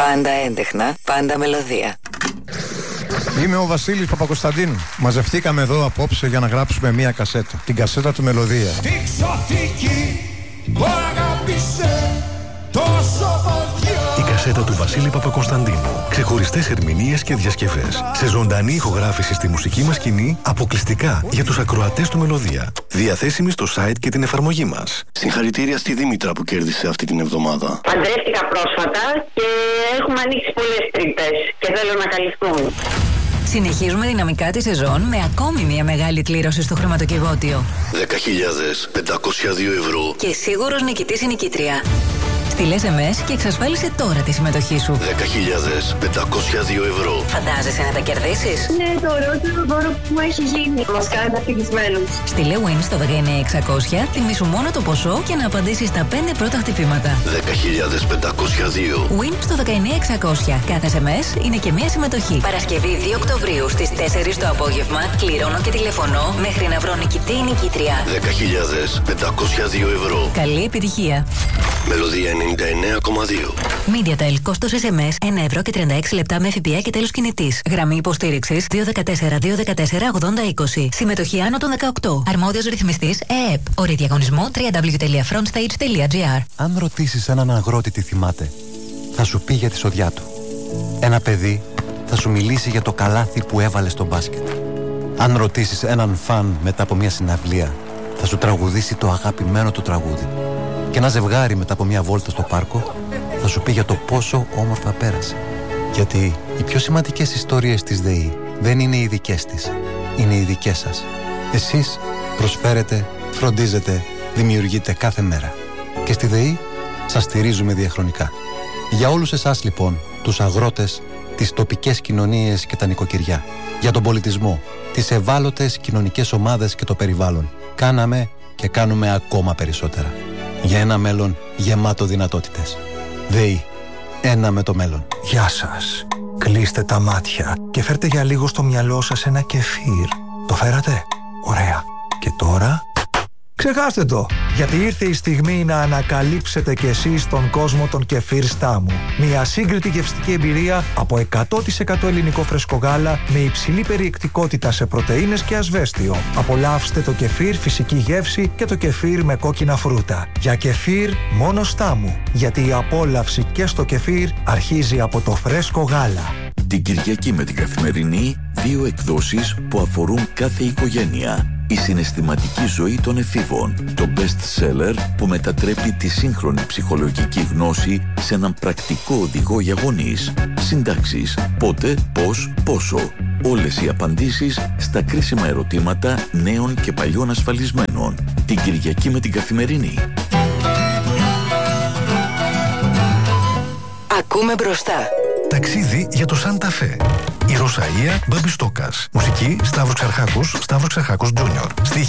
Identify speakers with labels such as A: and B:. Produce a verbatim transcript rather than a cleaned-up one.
A: Πάντα έντεχνα, πάντα μελωδία.
B: Είμαι ο Βασίλης Παπακοσταντίνου. Μαζευτήκαμε εδώ απόψε για να γράψουμε μία κασέτα. Την κασέτα του Μελωδία.
C: Τι ξωτική που αγάπησε τόσο ποδιό.
D: Η κασέτα του Βασίλη Παπακοσταντίνου. Ξεχωριστές ερμηνείες και διασκευές. Σε ζωντανή ηχογράφηση στη μουσική μας σκηνή, αποκλειστικά για τους ακροατές του Μελωδία. Διαθέσιμη στο site και την εφαρμογή μας.
E: Συγχαρητήρια στη Δήμητρα που κέρδισε αυτή την εβδομάδα.
F: Παντρεύτηκα πρόσφατα και έχουμε ανοίξει πολλές τρύπες και θέλω να καλυφθούν.
G: Συνεχίζουμε δυναμικά τη σεζόν με ακόμη μια μεγάλη κλήρωση στο χρηματοκιβώτιο.
E: δέκα χιλιάδες πεντακόσια δύο ευρώ.
G: Και σίγουρος νικητής ή νικήτρια. Στείλε ες εμ ες και εξασφάλισε τώρα τη συμμετοχή σου.
E: δέκα χιλιάδες πεντακόσια δύο ευρώ.
G: Φαντάζεσαι να τα κερδίσεις?
F: Ναι, το ωραιότερο δώρο που μου έχει γίνει. Μας κάνετε ευτυχισμένους.
G: Στείλε win στο δέκα εννιά εξακόσια, τιμήσου μόνο το ποσό και να απαντήσεις στα πέντε πρώτα χτυπήματα.
E: δέκα χιλιάδες πεντακόσια δύο.
G: Win στο δέκα εννιά εξακόσια. Κάθε ες εμ ες είναι και μία συμμετοχή. Παρασκευή δύο Οκτωβρίου στις τέσσερις το απόγευμα κληρώνω και τηλεφωνώ μέχρι να βρω νικητή ή νικήτρια.
E: δέκα χιλιάδες πεντακόσια δύο ευρώ.
G: Καλή επιτυχία.
E: Μελωδία ενενήντα εννέα κόμμα δύο.
G: MediaTel, κόστος ες εμ ες ένα ευρώ και τριάντα έξι λεπτά με ΦΠΑ και τέλος κινητής. Γραμμή υποστήριξης δύο ένα τέσσερα δύο ένα τέσσερα ογδόντα είκοσι. Συμμετοχή άνω των δεκαοκτώ. Αρμόδιος ρυθμιστής ΕΕΠ. Όροι διαγωνισμού double-u double-u double-u τελεία frontstage τελεία gr.
H: Αν ρωτήσεις έναν αγρότη τι θυμάται, θα σου πει για τη σοδιά του. Ένα παιδί θα σου μιλήσει για το καλάθι που έβαλε στο μπάσκετ. Αν ρωτήσεις έναν φαν μετά από μια συναυλία, θα σου τραγουδήσει το αγαπημένο του τραγούδι. Και ένα ζευγάρι μετά από μια βόλτα στο πάρκο θα σου πει για το πόσο όμορφα πέρασε. Γιατί οι πιο σημαντικές ιστορίες της ΔΕΗ δεν είναι οι δικές της, είναι οι δικές σας. Εσείς προσφέρετε, φροντίζετε, δημιουργείτε κάθε μέρα. Και στη ΔΕΗ σας στηρίζουμε διαχρονικά. Για όλους εσάς λοιπόν, τους αγρότες, τις τοπικές κοινωνίες και τα νοικοκυριά, για τον πολιτισμό, τις ευάλωτες κοινωνικές ομάδες και το περιβάλλον, κάναμε και κάνουμε ακόμα περισσότερα. Για ένα μέλλον γεμάτο δυνατότητες. ΔΕΗ. Ένα με το μέλλον.
I: Γεια σας. Κλείστε τα μάτια και φέρτε για λίγο στο μυαλό σας ένα κεφίρ. Το φέρατε? Ωραία. Και τώρα? Ξεχάστε το, γιατί ήρθε η στιγμή να ανακαλύψετε κι εσείς τον κόσμο των κεφίρ Στάμου. Μια σύγκριτη γευστική εμπειρία από εκατό τοις εκατό ελληνικό φρέσκο γάλα με υψηλή περιεκτικότητα σε πρωτεΐνες και ασβέστιο. Απολαύστε το κεφίρ φυσική γεύση και το κεφίρ με κόκκινα φρούτα. Για κεφίρ μόνο Στάμου, γιατί η απόλαυση και στο κεφίρ αρχίζει από το φρέσκο γάλα.
J: Την Κυριακή με την Καθημερινή, δύο εκδόσεις που αφορούν κάθε οικογένεια. Η συναισθηματική ζωή των εφήβων, το best seller που μετατρέπει τη σύγχρονη ψυχολογική γνώση σε έναν πρακτικό οδηγό για γονείς. Συντάξεις, πότε, πώς, πόσο. Όλες οι απαντήσεις στα κρίσιμα ερωτήματα νέων και παλιών ασφαλισμένων. Την Κυριακή με την Καθημερινή.
A: Ακούμε μπροστά.
D: Ταξίδι για το Σάντα Φε. Η Ρωσαΐα Μπαμπιστόκας. Μουσική Σταύρος Ξαρχάκος, Σταύρος Ξαρχάκος Τζούνιορ. Στίχη